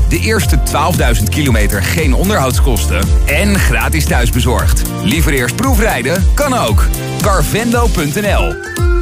De eerste 12.000 kilometer geen onderhoudskosten en gratis thuisbezorgd. Liever eerst proefrijden? Kan ook. Carvendo.nl.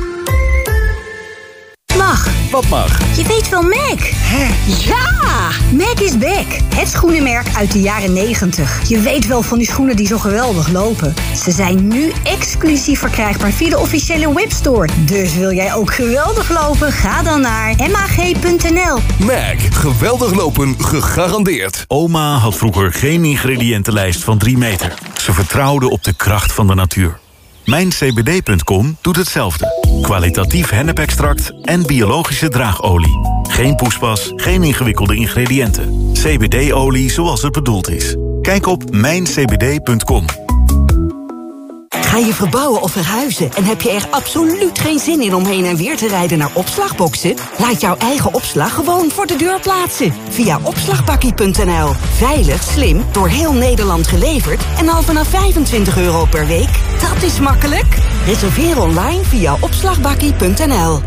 Mag. Wat mag? Je weet wel Mac. Hè? Ja! Mac is back. Het schoenenmerk uit de jaren 90. Je weet wel van die schoenen die zo geweldig lopen. Ze zijn nu exclusief verkrijgbaar via de officiële webstore. Dus wil jij ook geweldig lopen? Ga dan naar mag.nl. Mac. Geweldig lopen gegarandeerd. Oma had vroeger geen ingrediëntenlijst van 3 meter. Ze vertrouwde op de kracht van de natuur. MijnCBD.com doet hetzelfde. Kwalitatief hennepextract en biologische draagolie. Geen poespas, geen ingewikkelde ingrediënten. CBD-olie zoals het bedoeld is. Kijk op MijnCBD.com. Ga je verbouwen of verhuizen en heb je er absoluut geen zin in om heen en weer te rijden naar opslagboxen? Laat jouw eigen opslag gewoon voor de deur plaatsen. Via opslagbakkie.nl. Veilig, slim, door heel Nederland geleverd en al vanaf €25 per week. Dat is makkelijk. Reserveer online via opslagbakkie.nl.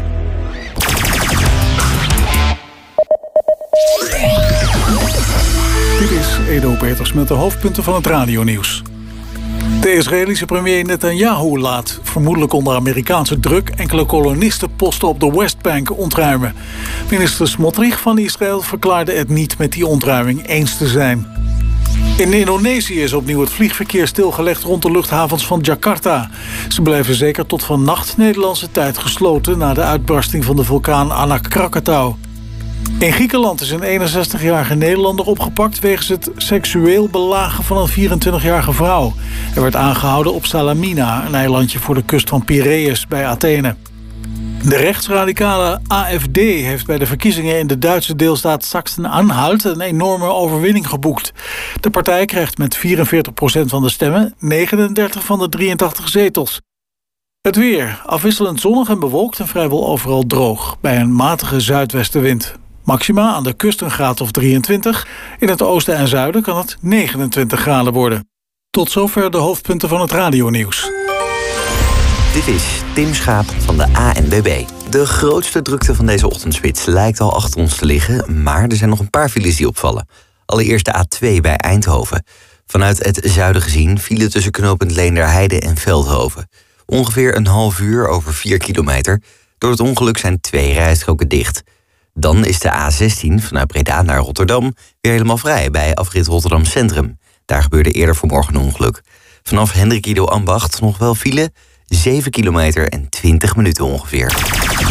Dit is Edo Peters met de hoofdpunten van het radionieuws. De Israëlische premier Netanyahu laat, vermoedelijk onder Amerikaanse druk, enkele kolonistenposten op de Westbank ontruimen. Minister Smotrich van Israël verklaarde het niet met die ontruiming eens te zijn. In Indonesië is opnieuw het vliegverkeer stilgelegd rond de luchthavens van Jakarta. Ze blijven zeker tot vannacht Nederlandse tijd gesloten na de uitbarsting van de vulkaan Anak Krakatau. In Griekenland is een 61-jarige Nederlander opgepakt wegens het seksueel belagen van een 24-jarige vrouw. Hij werd aangehouden op Salamina, een eilandje voor de kust van Piraeus bij Athene. De rechtsradicale AfD heeft bij de verkiezingen in de Duitse deelstaat Sachsen-Anhalt een enorme overwinning geboekt. De partij krijgt met 44% van de stemmen 39 van de 83 zetels. Het weer, afwisselend zonnig en bewolkt en vrijwel overal droog, bij een matige zuidwestenwind. Maxima aan de kust een graad of 23. In het oosten en zuiden kan het 29 graden worden. Tot zover de hoofdpunten van het radionieuws. Dit is Tim Schaap van de ANWB. De grootste drukte van deze ochtendspits lijkt al achter ons te liggen, maar er zijn nog een paar files die opvallen. Allereerst de A2 bij Eindhoven. Vanuit het zuiden gezien file tussen knooppunt Leenderheide en Veldhoven. Ongeveer een half uur over 4 kilometer. Door het ongeluk zijn 2 rijstroken dicht. Dan is de A16 vanuit Breda naar Rotterdam weer helemaal vrij bij afrit Rotterdam Centrum. Daar gebeurde eerder vanmorgen een ongeluk. Vanaf Hendrik Ido Ambacht nog wel file, 7 kilometer en 20 minuten ongeveer.